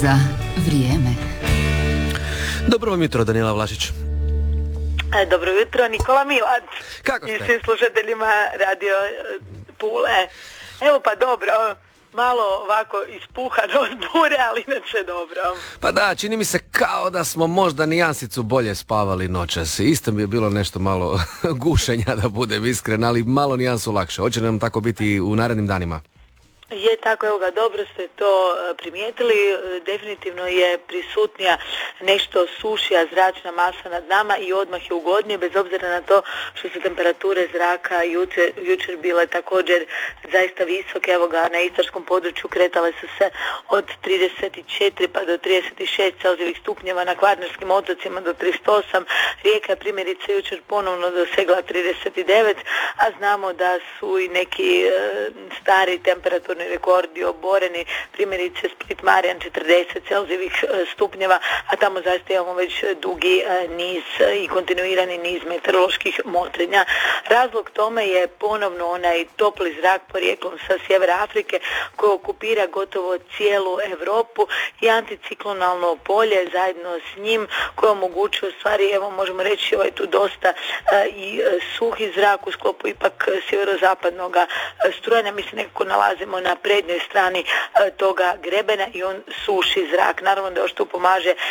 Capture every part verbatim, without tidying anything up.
za vrijeme. Dobro vam jutro, Danijela Vlašić. Dobro jutro, Nikola Milat. Kako ste? I svim slušateljima Radio Pule. Evo pa dobro, malo ovako ispuhano od bure, ali inače dobro. Pa da, čini mi se kao da smo možda nijansicu bolje spavali noćas. Isto mi je bilo nešto malo gušenja, da budem iskren, ali malo nijansu lakše. Hoće nam tako biti u narednim danima? Je tako, evo ga, dobro ste to primijetili, definitivno je prisutnija nešto sušija zračna masa nad nama i odmah je ugodnije, bez obzira na to što su temperature zraka jučer, jučer bile također zaista visoke. Evo ga, na istarskom području kretale su se od trideset četiri pa do trideset šest celzijevih stupnjeva, na Kvarnerskim otocima do trideset osam, Rijeka je primjerice jučer ponovno dosegla trideset devet, a znamo da su i neki e, stari temperaturni rekordi oboreni, primjerice Split Marijan četrdeset celzijevih stupnjeva, a tamo zaista imamo već dugi niz i kontinuirani niz meteoroloških motrenja. Razlog tome je ponovno onaj topli zrak porijeklom sa sjevera Afrike koji okupira gotovo cijelu Europu i anticiklonalno polje zajedno s njim koje omogućuje, u stvari, evo možemo reći, ovaj tu dosta i suhi zrak u sklopu ipak sjeverozapadnog strujanja. Mi se nekako nalazimo na prednjoj strani e, toga grebena i on suši zrak. Naravno da još tu pomaže e,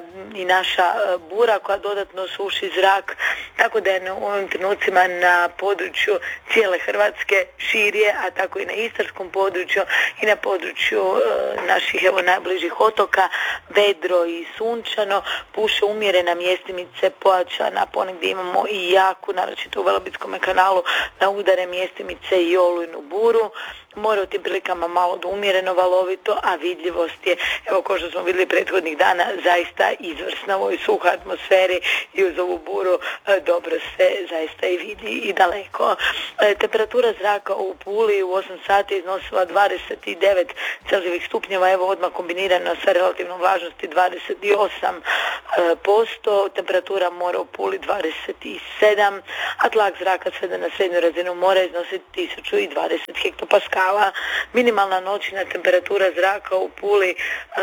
i naša e, bura koja dodatno suši zrak, tako da je u ovim trenucima na području cijele Hrvatske širije, a tako i na istarskom području i na području e, naših evo najbližih otoka vedro i sunčano, puše umjerena mjestimice pojačana, ponegdje imamo i jaku, naročito u Velebitskom kanalu, na udare mjestimice i olujnu buru. More u tim prilikama malo do umjereno valovito, a vidljivost je, evo kao što smo vidjeli prethodnih dana, zaista izvrsna u ovoj suhoj atmosferi i uz ovu buru e, dobro se zaista i vidi i daleko. E, temperatura zraka u Puli u osam sati iznosila dvadeset devet celzijevih stupnjeva, evo odmah kombinirano sa relativnom vlažnosti dvadeset osam posto, temperatura mora u Puli dvadeset sedam, a tlak zraka svede na srednju razinu mora iznositi tisuću dvadeset hektopaskala. Minimalna noćna temperatura zraka u Puli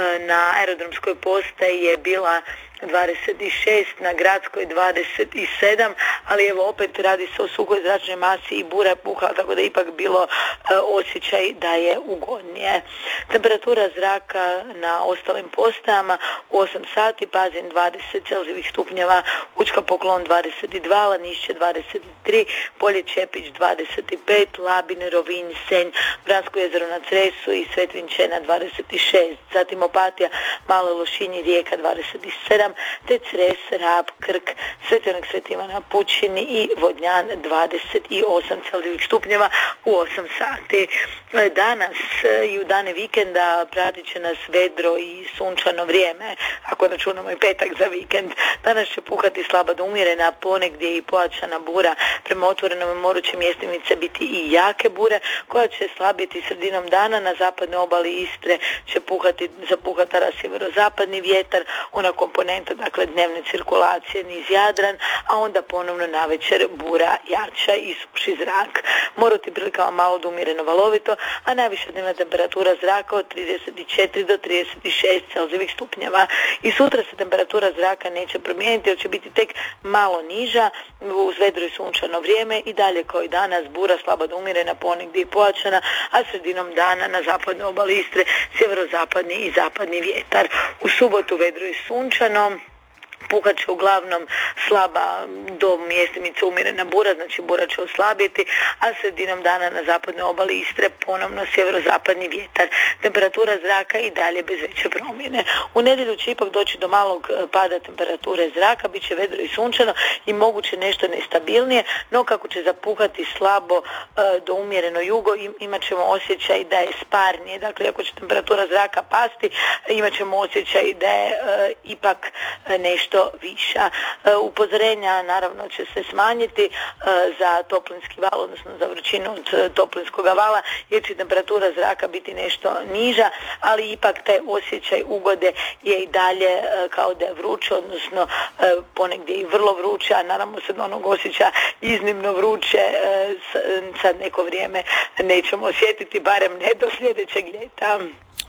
na aerodromskoj postaji je bila dvadeset šest, na gradskoj dvadeset sedam, ali evo opet radi se o suhoj zračnoj masi i bura puha, tako da ipak bilo e, osjećaj da je ugodnije. Temperatura zraka na ostalim postajama u osam sati, Pazin dvadeset celzijevih stupnjeva, Učka Poklon dvadeset dva, Lanišće dvadeset tri, Polje Čepić dvadeset pet, Labin, Rovinj, Senj, Bransko jezero na Cresu i Svetvinče na dvadeset šest, zatim Opatija, Male Lošinji, Rijeka dvadeset sedam, te Cres, Rab, Krk, Sveti Onak, Sveti Ivan na Pučini i Vodnjan dvadeset osam celzijevih stupnjeva u osam sati. Danas i u dane vikenda pratit će nas vedro i sunčano vrijeme, ako računamo i petak za vikend. Danas će puhati slaba do umjerena, ponegdje i pojačana bura. Prema otvorenom moru će mjestimice biti i jake bure, koja će slabiti sredinom dana. Na zapadnoj obali Istre će puhati, zapuhati sjeverozapadni vjetar, ona komponenta, dakle dnevne cirkulacije niz Jadran, a onda ponovno navečer bura jača i suši zrak. Mora u tim prilikama malo do umjereno valovito, a najviša dnevna temperatura zraka od trideset četiri do trideset šest celzijevih stupnjeva. I sutra se temperatura zraka neće promijeniti, jer će biti tek malo niža uz vedro i sunčano vrijeme i dalje kao i danas bura slabo do umjerena, ponegdje i pojačana, a sredinom dana na zapadnoj obali Istre sjeverozapadni i zapadni vjetar. U subotu vedro i sunčano, puhat će uglavnom slaba do mjestimice umjerena bura, znači bura će oslabiti, a sredinom dana na zapadnoj obali Istre ponovno sjeverozapadni vjetar. Temperatura zraka i dalje bez veće promjene. U nedjelju će ipak doći do malog pada temperature zraka, bit će vedro i sunčano i moguće nešto nestabilnije, no kako će zapuhati slabo do umjereno jugo, imat ćemo osjećaj da je sparnije. Dakle, ako će temperatura zraka pasti, imat ćemo osjećaj da je e, ipak nešto viša. E, upozorenja naravno će se smanjiti e, za toplinski val, odnosno za vrućinu od e, toplinskog vala, jer će temperatura zraka biti nešto niža, ali ipak taj osjećaj ugode je i dalje e, kao da je vruće, odnosno e, ponegdje i vrlo vruće, a naravno se do onog osjeća iznimno vruće e, sad neko vrijeme nećemo osjetiti, barem ne do sljedećeg ljeta.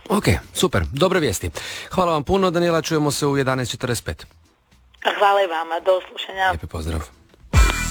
Ok, super, dobre vijesti. Hvala vam puno, Danijela, čujemo se u jedanaest četrdeset pet. Hvala i vama, do slušanja. Lijepi pozdrav.